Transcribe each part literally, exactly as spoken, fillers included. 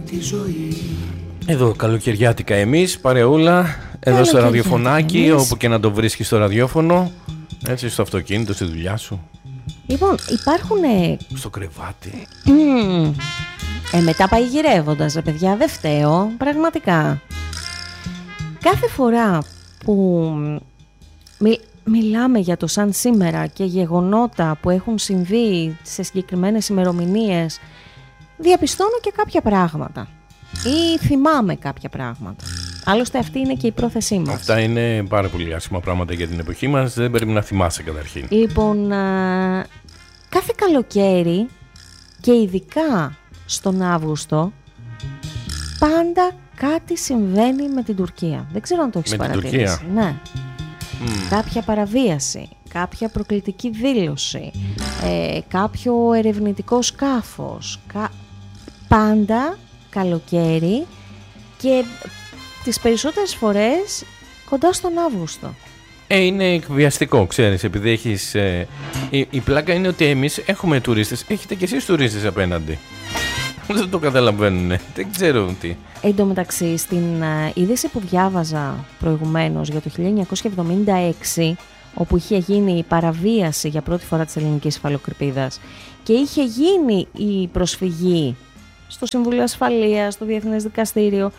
τη ζωή. Εδώ καλοκαιριάτικα εμείς, παρεούλα, εδώ στο ραδιοφωνάκι, εμείς. Όπου και να το βρίσκεις στο ραδιόφωνο, έτσι στο αυτοκίνητο, στη δουλειά σου. Λοιπόν, υπάρχουν... Στο κρεβάτι. Mm. Ε, μετά πάει γυρεύοντας, ρε παιδιά, δεν φταίω, πραγματικά. Κάθε φορά που μι, μιλάμε για το σαν σήμερα και γεγονότα που έχουν συμβεί σε συγκεκριμένες ημερομηνίες, διαπιστώνω και κάποια πράγματα ή θυμάμαι κάποια πράγματα. Άλλωστε αυτή είναι και η πρόθεσή μας. Αυτά είναι πάρα πολύ άσχημα πράγματα για την εποχή μας, δεν πρέπει να θυμάσαι καταρχήν. Λοιπόν, α, κάθε καλοκαίρι και ειδικά στον Αύγουστο πάντα κάτι συμβαίνει με την Τουρκία. Δεν ξέρω αν το έχεις παρατηρήσει. Με την Τουρκία? Ναι. Mm. Κάποια παραβίαση, κάποια προκλητική δήλωση, ε, κάποιο ερευνητικό σκάφος. Κα... Πάντα καλοκαίρι και τις περισσότερες φορές κοντά στον Αύγουστο. Ε, είναι εκβιαστικό, ξέρεις, επειδή έχεις... Ε, η, η πλάκα είναι ότι εμείς έχουμε τουρίστες, έχετε και εσείς τουρίστες απέναντι. Δεν το καταλαβαίνουν, δεν ξέρω τι. Εν τω μεταξύ, στην uh, είδηση που διάβαζα προηγουμένως για το χίλια εννιακόσια εβδομήντα έξι, όπου είχε γίνει η παραβίαση για πρώτη φορά της ελληνικής υφαλοκρηπίδας και είχε γίνει η προσφυγή στο Συμβούλιο Ασφαλείας, στο Διεθνές Δικαστήριο,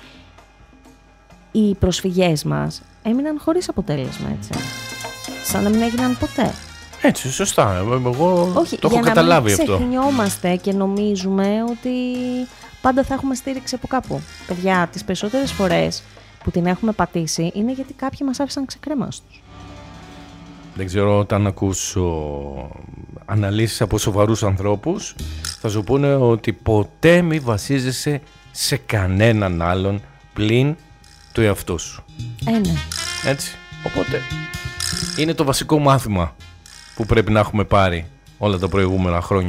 οι προσφυγές μας έμειναν χωρίς αποτέλεσμα, έτσι. Σαν να μην έγιναν ποτέ. Έτσι, σωστά. Εγώ Όχι, το έχω καταλάβει αυτό. Όχι, για να μην ξεχνιόμαστε και νομίζουμε ότι πάντα θα έχουμε στήριξη από κάπου. Παιδιά, τις περισσότερες φορές που την έχουμε πατήσει είναι γιατί κάποιοι μας άφησαν ξεκρέμαστος. Δεν ξέρω, όταν ακούς αναλύσεις από σοβαρούς ανθρώπους, θα σου πούνε ότι ποτέ μη βασίζεσαι σε κανέναν άλλον πλην του εαυτού σου. Ε, ναι. Έτσι, οπότε είναι το βασικό μάθημα που πρέπει να έχουμε πάρει όλα τα προηγούμενα χρόνια.